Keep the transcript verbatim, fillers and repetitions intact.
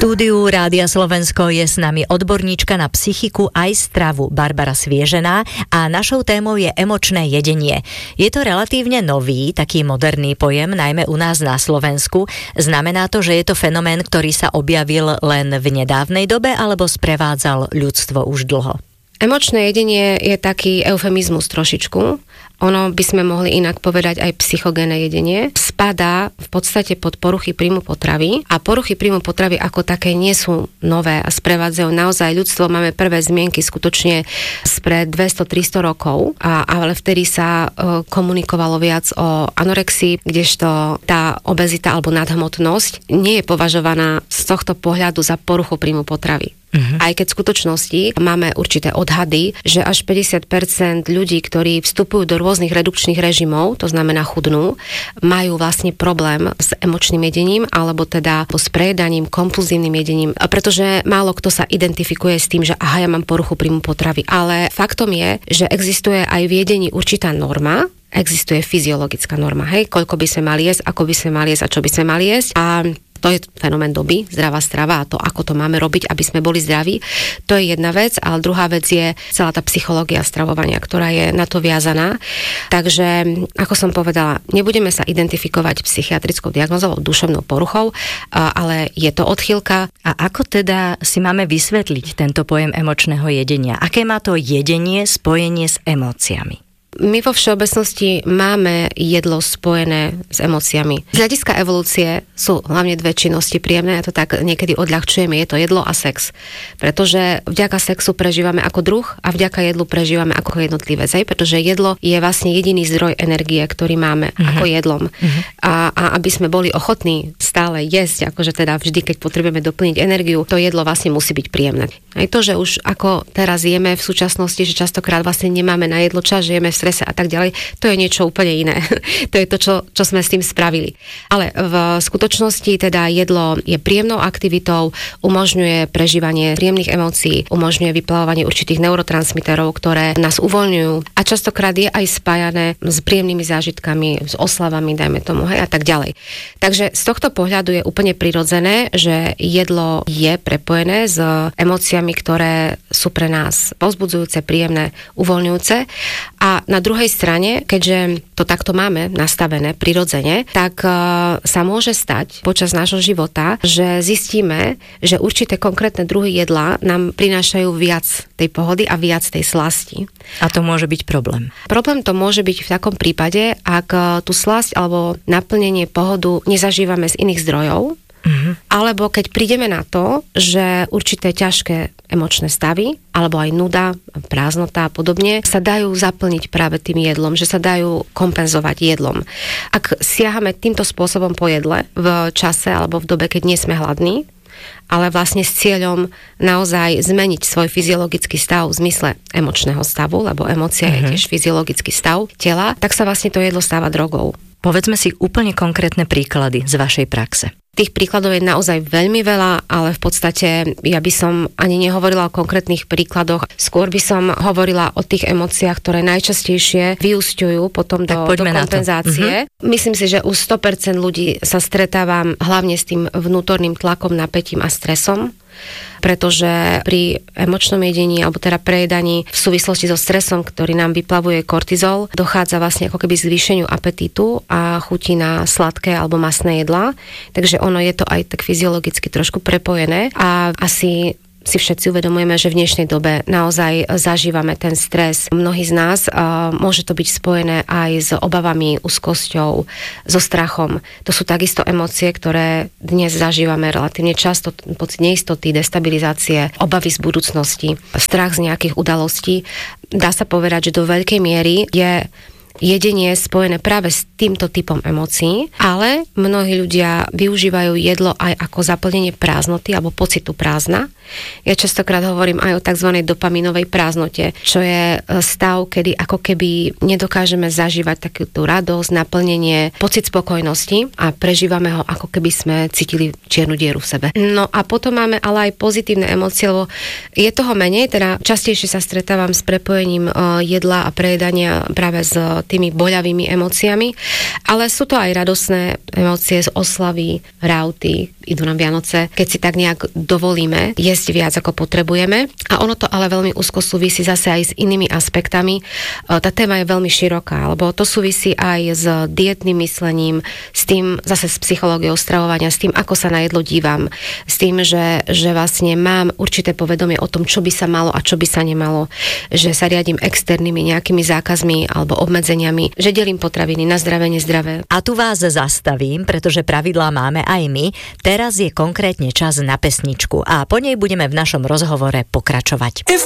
štúdiu Rádia Slovensko je s nami odborníčka na psychiku aj stravu Barbara Sviežená a našou témou je emočné jedenie. Je to relatívne nový, taký moderný pojem, najmä u nás na Slovensku. Znamená to, že je to fenomén, ktorý sa objavil len v nedávnej dobe alebo sprevádzal ľudstvo už dlho? Emočné jedenie je taký eufemizmus trošičku. Ono by sme mohli inak povedať aj psychogénne jedenie. Spadá v podstate pod poruchy príjmu potravy a poruchy príjmu potravy ako také nie sú nové a sprevádzajú naozaj ľudstvo. Máme prvé zmienky skutočne spred dvesto tristo rokov, a, ale vtedy sa e, komunikovalo viac o anorexii, kdežto tá obezita alebo nadhmotnosť nie je považovaná z tohto pohľadu za poruchu príjmu potravy. Uh-huh. Aj keď v skutočnosti máme určité odhady, že až päťdesiat percent ľudí, ktorí vstupujú do rôznych redukčných režimov, to znamená chudnú, majú vlastne problém s emočným jedením alebo teda s prejedaním, kompulzívnym jedením, pretože málo kto sa identifikuje s tým, že aha, ja mám poruchu príjmu potravy. Ale faktom je, že existuje aj v jedení určitá norma, existuje fyziologická norma, hej, koľko by sme mali jesť, ako by sme mali jesť a čo by sme mali jesť. A to je fenomén doby, zdravá strava a to, ako to máme robiť, aby sme boli zdraví. To je jedna vec, ale druhá vec je celá tá psychológia stravovania, ktorá je na to viazaná. Takže, ako som povedala, nebudeme sa identifikovať psychiatrickou diagnózou, duševnou poruchou, ale je to odchýlka. A ako teda si máme vysvetliť tento pojem emočného jedenia? Aké má to jedenie spojenie s emóciami? My vo všeobecnosti máme jedlo spojené s emóciami. Z hľadiska evolúcie sú hlavne dve činnosti príjemné, ja to tak niekedy odľahčujeme, je to jedlo a sex. Pretože vďaka sexu prežívame ako druh a vďaka jedlu prežívame ako jednotlivec, pretože jedlo je vlastne jediný zdroj energie, ktorý máme uh-huh. ako jedlom. Uh-huh. A, a aby sme boli ochotní stále jesť, akože teda vždy, keď potrebujeme doplniť energiu, to jedlo vlastne musí byť príjemné. Aj to, že už ako teraz jeme v súčasnosti, že častokrát vlastne nemáme na jedlo čas, že jeme v strese a tak ďalej, to je niečo úplne iné. To je to, čo, čo sme s tým spravili. Ale v skutočnosti teda jedlo je príjemnou aktivitou, umožňuje prežívanie príjemných emócií, umožňuje vyplavovanie určitých neurotransmiterov, ktoré nás uvoľňujú a častokrát je aj spájané s príjemnými zážitkami, s oslavami, dajme tomu, hej, a tak ďalej. Takže z tohto pohľadu je úplne prirodzené, že jedlo je prepojené s emóciami, ktoré sú pre nás povzbudzujúce, príjemné, uvoľňujúce. A na druhej strane, keďže to takto máme nastavené prirodzene, tak uh, sa môže stať počas nášho života, že zistíme, že určité konkrétne druhy jedla nám prinášajú viac tej pohody a viac tej slasti. A to môže byť problém. Problém to môže byť v takom prípade, ak uh, tú slasť alebo naplnenie pohodu nezažívame z iných zdrojov, Uh-huh. alebo keď prídeme na to, že určité ťažké emočné stavy, alebo aj nuda, prázdnota a podobne, sa dajú zaplniť práve tým jedlom, že sa dajú kompenzovať jedlom. Ak siahame týmto spôsobom po jedle v čase alebo v dobe, keď nie sme hladní, ale vlastne s cieľom naozaj zmeniť svoj fyziologický stav v zmysle emočného stavu, lebo emócia uh-huh. je tiež fyziologický stav tela, tak sa vlastne to jedlo stáva drogou. Povedzme si úplne konkrétne príklady z vašej praxe. Tých príkladov je naozaj veľmi veľa, ale v podstate ja by som ani nehovorila o konkrétnych príkladoch. Skôr by som hovorila o tých emóciách, ktoré najčastejšie vyúsťujú potom do, do kompenzácie. Uh-huh. Myslím si, že u sto percent ľudí sa stretávam hlavne s tým vnútorným tlakom, napätím a stresom, pretože pri emočnom jedení alebo teda prejedaní v súvislosti so stresom, ktorý nám vyplavuje kortizol, dochádza vlastne ako keby zvýšeniu apetítu a chutí na sladké alebo masné jedlá. Takže ono je to aj tak fyziologicky trošku prepojené a asi si všetci uvedomujeme, že v dnešnej dobe naozaj zažívame ten stres. Mnohí z nás, uh, môže to byť spojené aj s obavami, úzkosťou, so strachom. To sú takisto emócie, ktoré dnes zažívame relatívne často. Pocit neistoty, destabilizácie, obavy z budúcnosti, strach z nejakých udalostí. Dá sa povedať, že do veľkej miery je jedenie spojené práve s týmto typom emócií, ale mnohí ľudia využívajú jedlo aj ako zaplnenie prázdnoty alebo pocitu prázdna. Ja častokrát hovorím aj o tzv. Dopaminovej prázdnote, čo je stav, kedy ako keby nedokážeme zažívať takúto radosť, naplnenie, pocit spokojnosti a prežívame ho, ako keby sme cítili čiernu dieru v sebe. No a potom máme ale aj pozitívne emócie, lebo je toho menej, teda častejšie sa stretávam s prepojením jedla a prejedania práve s tými boľavými emóciami, ale sú to aj radosné emócie z oslavy, rauty, idú nám Vianoce, keď si tak nejak dovolíme jesť viac ako potrebujeme. A ono to ale veľmi úzko súvisí zase aj s inými aspektami. Tá téma je veľmi široká, lebo to súvisí aj s dietným myslením, s tým zase s psychológiou stravovania, s tým, ako sa na jedlo dívam, s tým, že, že vlastne mám určité povedomie o tom, čo by sa malo a čo by sa nemalo, že sa riadím externými nejakými zákazmi alebo obmedzeniami, že delím potraviny na zdravé, nezdravé. A tu vás zastavím, pretože pravidlá máme aj my. Teraz je konkrétne čas na pesničku a po nej budeme v našom rozhovore pokračovať.